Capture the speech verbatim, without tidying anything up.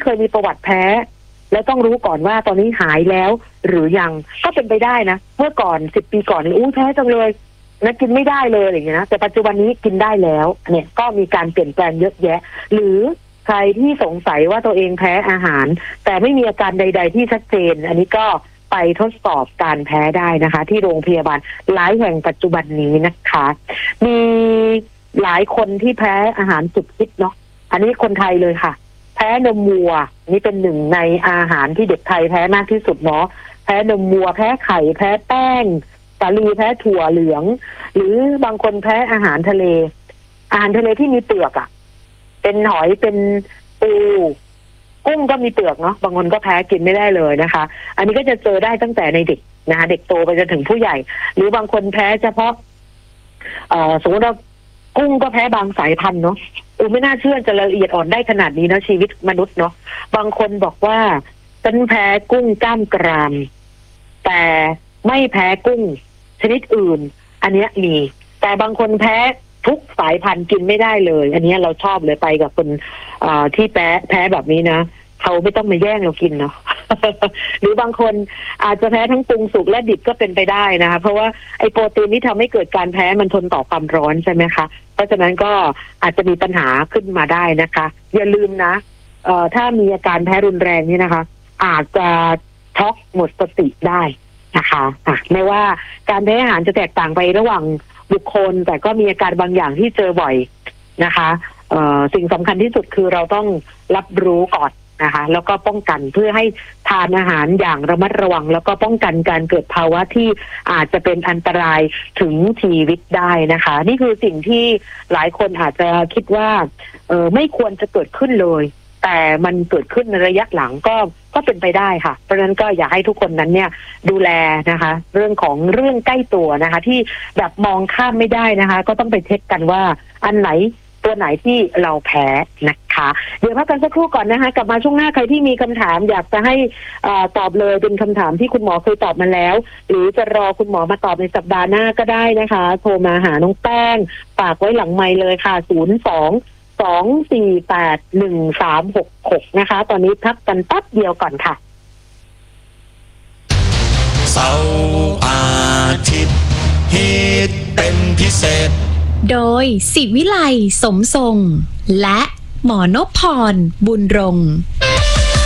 เคยมีประวัติแพ้แล้วต้องรู้ก่อนว่าตอนนี้หายแล้วหรือยังก็เป็นไปได้นะเมื่อก่อนสิบปีก่อนนี่อู้แพ้จังเลยนะกินไม่ได้เลยอะไรอย่างเงี้ยนะแต่ปัจจุบันนี้กินได้แล้วเนี่ยก็มีการเปลี่ยนแปลงเยอะแยะหรือใครที่สงสัยว่าตัวเองแพ้อาหารแต่ไม่มีอาการใดๆที่ชัดเจนอันนี้ก็ไปทดสอบการแพ้ได้นะคะที่โรงพยาบาลหลายแห่งปัจจุบันนี้นะคะมีหลายคนที่แพ้อาหารจุกจิกเนาะอันนี้คนไทยเลยค่ะแพ้นมวัวนี่เป็นหนึ่งในอาหารที่เด็กไทยแพ้มากที่สุดเนาะแพ้นมวัวแพ้ไข่แพ้แป้งสาลีแพ้ถั่วเหลืองหรือบางคนแพ้อาหารทะเลอาหารทะเลที่มีเปลือกอะ่ะเป็นหอยเป็นปูกุ้งก็มีเปลือกเนาะบางคนก็แพ้กินไม่ได้เลยนะคะอันนี้ก็จะเจอได้ตั้งแต่ในเด็กนะคะเด็กโตไปจนถึงผู้ใหญ่หรือบางคนแพ้เฉพาะเอ่อสมมติว่ากุ้งก็แพ้บางสายพันธุ์เนาะอูไม่น่าเชื่อจะละเอียดอ่อนได้ขนาดนี้นะชีวิตมนุษย์เนาะบางคนบอกว่าฉันแพ้กุ้งกล้ามกรามแต่ไม่แพ้กุ้งชนิดอื่นอันนี้มีแต่บางคนแพ้ทุกสายพันธุ์กินไม่ได้เลยอันนี้เราชอบเลยไปกับคนที่แพ้แพ้แบบนี้นะเขาไม่ต้องมาแย่งเรากินเนาะ หรือบางคนอาจจะแพ้ทั้งปรุงสุกและดิบก็เป็นไปได้นะคะเพราะว่าไอโปรตีนที่ทำให้เกิดการแพ้มันทนต่อความร้อนใช่ไหมคะเพราะฉะนั้นก็อาจจะมีปัญหาขึ้นมาได้นะคะอย่าลืมนะเอ่อถ้ามีอาการแพ้รุนแรงนี่นะคะอาจจะช็อกหมดสติได้นะคะอ่ะไม่ว่าการแพ้อาหารจะแตกต่างไประหว่างบุคคลแต่ก็มีอาการบางอย่างที่เจอบ่อยนะคะเอ่อสิ่งสำคัญที่สุดคือเราต้องรับรู้ก่อนนะคะแล้วก็ป้องกันเพื่อให้ทานอาหารอย่างระมัดระวังแล้วก็ป้องกันการเกิดภาวะที่อาจจะเป็นอันตรายถึงชีวิตได้นะคะนี่คือสิ่งที่หลายคนอาจจะคิดว่าเออไม่ควรจะเกิดขึ้นเลยแต่มันเกิดขึ้นในระยะหลังก็ก็เป็นไปได้ค่ะเพราะฉะนั้นก็อยากให้ทุกคนนั้นเนี่ยดูแลนะคะเรื่องของเรื่องใกล้ตัวนะคะที่แบบมองข้ามไม่ได้นะคะก็ต้องไปเช็คกันว่าอันไหนตัวไหนที่เราแพ้นะคะเดี๋ยวพักกันสักครู่ก่อนนะคะกลับมาช่วงหน้าใครที่มีคำถามอยากจะให้อ่าตอบเลยเป็นคำถามที่คุณหมอเคยตอบมาแล้วหรือจะรอคุณหมอมาตอบในสัปดาห์หน้าก็ได้นะคะโทรมาหาน้องแป้งฝากไว้หลังไมค์เลยค่ะศูนย์ สอง สอง สี่ แปด หนึ่ง สาม หก หกนะคะตอนนี้พักกันแป๊บเดียวก่อนค่ะเสาร์อาทิตย์ฮิตเป็นพิเศษโดยศิวิไลสมทรงและหมอนพพรบุญรงค์